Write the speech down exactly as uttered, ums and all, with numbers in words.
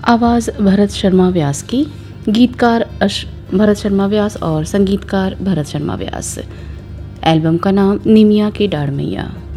आवाज़ भरत शर्मा व्यास की, गीतकार अश भरत शर्मा व्यास और संगीतकार भरत शर्मा व्यास। एल्बम का नाम निमिया की डाढ़ मैया।